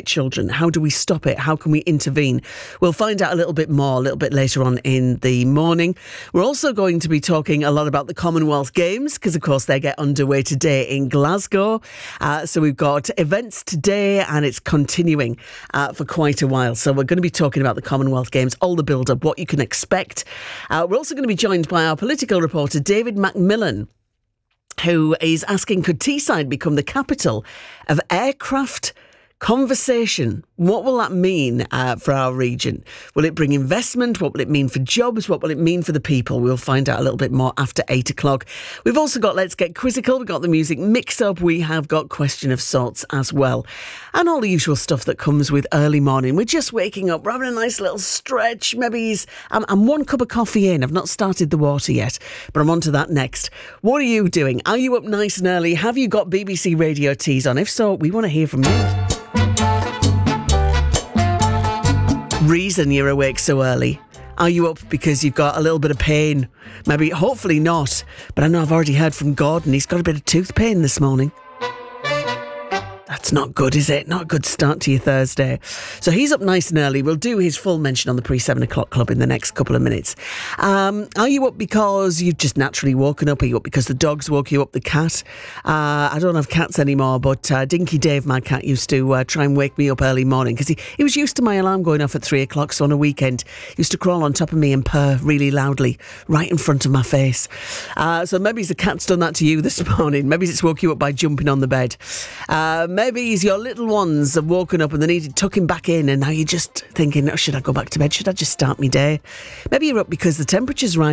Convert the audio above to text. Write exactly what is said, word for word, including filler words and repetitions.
hit children? How do we stop it? How can we intervene? We'll find out a little bit more a little bit later on in the morning. We're also going to be talking a lot about the Commonwealth Games because, of course, they get underway today in Glasgow. Uh, so we've got events today and it's continuing uh, for quite a while. So we're going to be talking about the Commonwealth Games, all the build-up, what you can expect. Uh, we're also going to be joined by our political reporter, David Macmillan, who is asking, could Teesside become the capital of aircraft conversation? What will that mean uh, for our region? Will it bring investment? What will it mean for jobs? What will it mean for the people? We'll find out a little bit more after eight o'clock. We've also got Let's Get Quizzical. We've got the music mix up. We have got Question of Sorts as well. And all the usual stuff that comes with early morning. We're just waking up. We're having a nice little stretch. Maybe he's, I'm, I'm one cup of coffee in. I've not started the water yet, but I'm on to that next. What are you doing? Are you up nice and early? Have you got B B C Radio Tees on? If so, we want to hear from you. Reason you're awake so early? Are you up because you've got a little bit of pain? Maybe, hopefully not. But I know I've already heard from Gordon. He's got a bit of tooth pain this morning. That's not good, is it? Not a good start to your Thursday. So he's up nice and early. We'll do his full mention on the pre-seven o'clock club in the next couple of minutes. Um, are you up because you've just naturally woken up? Are you up because the dogs woke you up, the cat? Uh, I don't have cats anymore, but uh, Dinky Dave, my cat, used to uh, try and wake me up early morning because he, he was used to my alarm going off at three o'clock. So on a weekend, he used to crawl on top of me and purr really loudly right in front of my face. Uh, so maybe the cat's done that to you this morning. Maybe it's woke you up by jumping on the bed. Uh, Maybe your little ones have woken up and they needed tucking back in and now you're just thinking, oh, should I go back to bed? Should I just start my day? Maybe you're up because the temperature's rising.